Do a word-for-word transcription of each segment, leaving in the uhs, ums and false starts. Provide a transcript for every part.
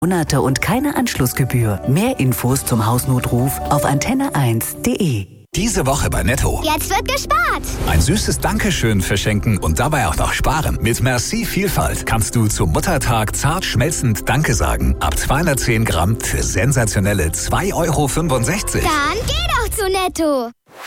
Monate und keine Anschlussgebühr. Mehr Infos zum Hausnotruf auf antenne eins punkt de. Diese Woche bei Netto. Jetzt wird gespart. Ein süßes Dankeschön verschenken und dabei auch noch sparen. Mit Merci Vielfalt kannst du zum Muttertag zart schmelzend Danke sagen. Ab zweihundertzehn Gramm für sensationelle zwei Euro fünfundsechzig. Dann geh doch zu Netto.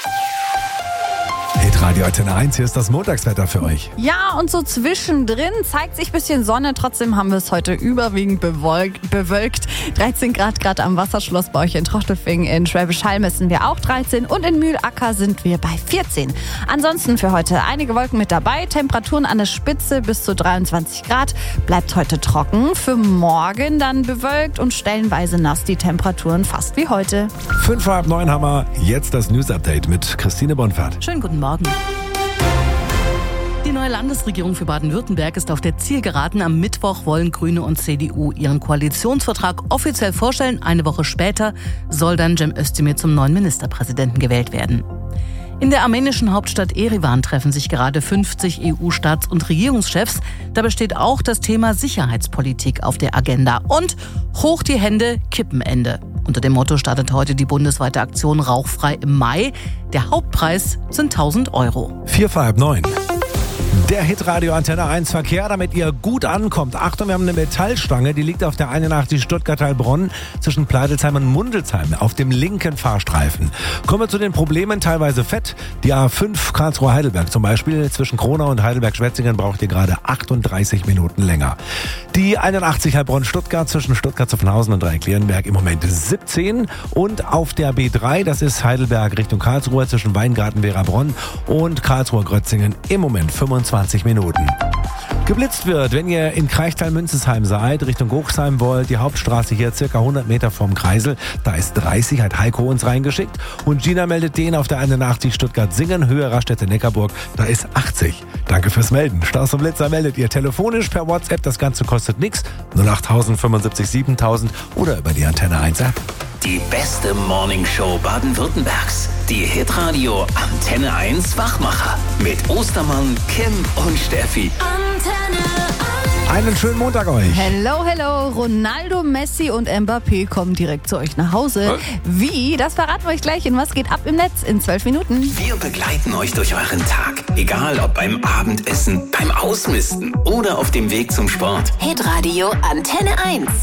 Hitradio Antenne eins, hier ist das Montagswetter für euch. Ja, und so zwischendrin zeigt sich ein bisschen Sonne. Trotzdem haben wir es heute überwiegend bewölkt. bewölkt. dreizehn Grad gerade am Wasserschloss bei euch in Trochtelfingen. In Schwäbisch Hall messen wir auch dreizehn und in Mühlacker sind wir bei vierzehn. Ansonsten für heute einige Wolken mit dabei. Temperaturen an der Spitze bis zu dreiundzwanzig Grad. Bleibt heute trocken. Für morgen dann bewölkt und stellenweise nass. Die Temperaturen fast wie heute. Fünf vor halb neun haben wir jetzt das News-Update mit Christine Bonfahrt. Schönen guten Morgen. Die neue Landesregierung für Baden-Württemberg ist auf der Zielgeraden. Am Mittwoch wollen Grüne und C D U ihren Koalitionsvertrag offiziell vorstellen. Eine Woche später soll dann Cem Özdemir zum neuen Ministerpräsidenten gewählt werden. In der armenischen Hauptstadt Erivan treffen sich gerade fünfzig E U-Staats- und Regierungschefs. Dabei steht auch das Thema Sicherheitspolitik auf der Agenda. Und hoch die Hände, Kippenende. Unter dem Motto startet heute die bundesweite Aktion Rauchfrei im Mai. Der Hauptpreis sind tausend Euro. Vier vor halb neun. Der Hitradio Antenne eins Verkehr, damit ihr gut ankommt. Achtung, wir haben eine Metallstange, die liegt auf der einundachtzig Stuttgart-Heilbronn zwischen Pleitelsheim und Mundelsheim auf dem linken Fahrstreifen. Kommen wir zu den Problemen, teilweise fett. Die A fünf Karlsruhe-Heidelberg zum Beispiel, zwischen Kronau und Heidelberg-Schwetzingen braucht ihr gerade achtunddreißig Minuten länger. Die einundachtzig Heilbronn-Stuttgart zwischen Stuttgart-Zuffenhausen und Dreiecklerenberg im Moment siebzehn. Und auf der B drei, das ist Heidelberg Richtung Karlsruhe zwischen Weingarten-Werabronn und Karlsruhe-Grötzingen im Moment fünfundzwanzig Minuten. Geblitzt wird, wenn ihr in Kraichtal-Münzesheim seid, Richtung Hochsheim wollt, die Hauptstraße hier circa hundert Meter vom Kreisel, da ist dreißig, hat Heiko uns reingeschickt. Und Gina meldet den auf der einundachtzig Stuttgart-Singen, Höhe Raststätte-Neckarburg, da ist achtzig. Danke fürs Melden. Staus und Blitzer meldet ihr telefonisch per WhatsApp, das Ganze kostet nichts, null acht tausend fünfundsiebzig siebentausend oder über die Antenne eins App. Die beste Morningshow Baden-Württembergs. Die Hitradio Antenne eins Wachmacher. Mit Ostermann, Kim und Steffi. Antenne eins. Einen schönen Montag euch. Hello, hello. Ronaldo, Messi und Mbappé kommen direkt zu euch nach Hause. Wie? Das verraten wir euch gleich in Was geht ab im Netz in zwölf Minuten. Wir begleiten euch durch euren Tag. Egal ob beim Abendessen, beim Ausmisten oder auf dem Weg zum Sport. Hitradio Antenne eins.